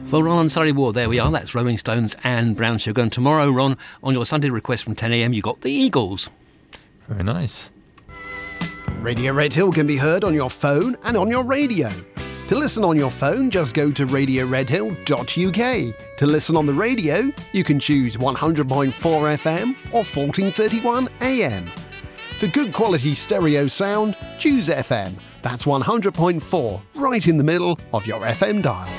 For Ron and Surrey Ward, there we are. That's Rolling Stones and Brown Sugar. And tomorrow, Ron, on your Sunday request from 10 a.m, you got the Eagles. Very nice. Radio Red Hill can be heard on your phone and on your radio. To listen on your phone, just go to radioredhill.uk. To listen on the radio, you can choose 100.4 FM or 1431 AM. For good quality stereo sound, choose FM. That's 100.4, right in the middle of your FM dial.